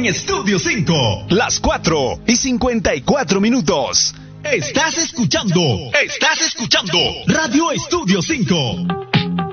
en Estudio 5. Las 4:54. Estás escuchando Radio Estudio 5.